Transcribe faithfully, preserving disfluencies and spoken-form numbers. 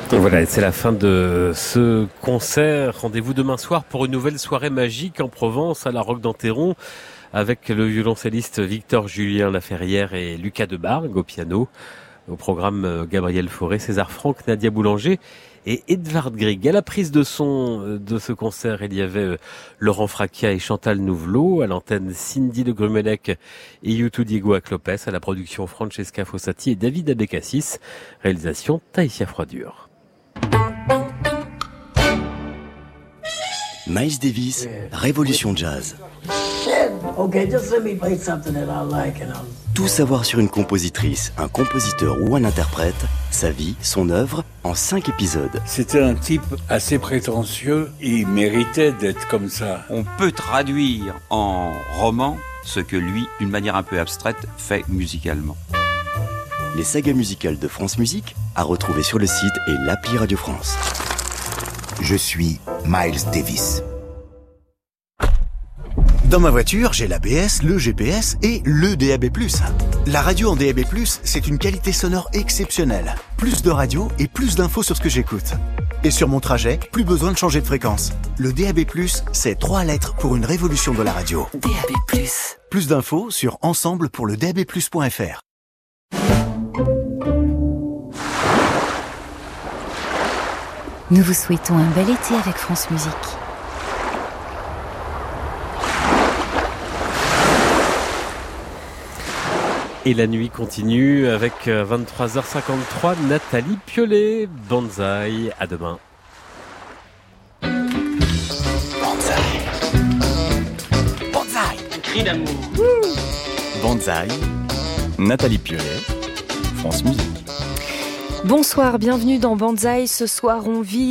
Voilà, c'est la fin de ce concert. Rendez-vous demain soir pour une nouvelle soirée magique en Provence, à la Roque d'Enterron, avec le violoncelliste Victor Julien Laferrière et Lucas Debargue au piano. Au programme, Gabriel Fauré, César Franck, Nadia Boulanger et Edvard Grieg. À la prise de son de ce concert, il y avait Laurent Fracchia et Chantal Nouvelot. À l'antenne, Cindy de Grumelec et Youtou Diego Aclopes. À la production, Francesca Fossati et David Abécassis. Réalisation, Taïsia Froidure. Miles Davis, Révolution Jazz. Okay, just let me play something that I like and I'll... Tout savoir sur une compositrice, un compositeur ou un interprète, sa vie, son œuvre, en cinq épisodes. C'était un type assez prétentieux, il méritait d'être comme ça. On peut traduire en roman ce que lui, d'une manière un peu abstraite, fait musicalement. Les sagas musicales de France Musique, à retrouver sur le site et l'appli Radio France. Je suis Miles Davis. Dans ma voiture, j'ai l'A B S, le G P S et le D A B plus. La radio en D A B plus, c'est une qualité sonore exceptionnelle. Plus de radio et plus d'infos sur ce que j'écoute. Et sur mon trajet, plus besoin de changer de fréquence. Le D A B plus, c'est trois lettres pour une révolution de la radio. D A B plus. Plus d'infos sur ensemble pour le D A B plus point F R. Nous vous souhaitons un bel été avec France Musique. Et la nuit continue avec vingt-trois heures cinquante-trois, Nathalie Piolet, Banzai, à demain. Banzai. Banzai. Cri d'amour. Banzai, Nathalie Piolet, France Musique. Bonsoir, bienvenue dans Banzai. Ce soir, on vit